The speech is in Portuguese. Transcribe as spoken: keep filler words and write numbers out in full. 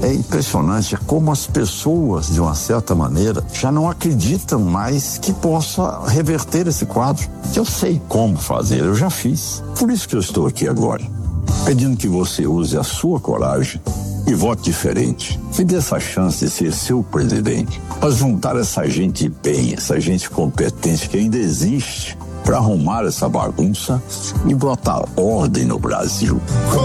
É impressionante como as pessoas, de uma certa maneira, já não acreditam mais que possa reverter esse quadro. Eu sei como fazer, eu já fiz. Por isso que eu estou aqui agora, pedindo que você use a sua coragem e vote diferente. Me dê essa chance de ser seu presidente, para juntar essa gente bem, essa gente competente que ainda existe, para arrumar essa bagunça e botar ordem no Brasil.